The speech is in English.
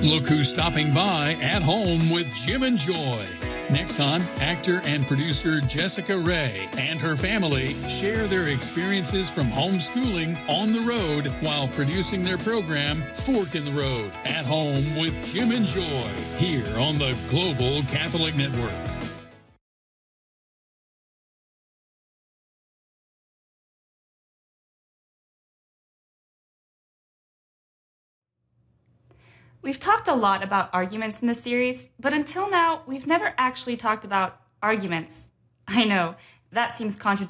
Look who's stopping by At Home with Jim and Joy. Next time, actor and producer Jessica Ray and her family share their experiences from homeschooling on the road while producing their program, Fork in the Road, At Home with Jim and Joy, here on the Global Catholic Network. We've talked a lot about arguments in this series, but until now, we've never actually talked about arguments. I know, that seems contradictory.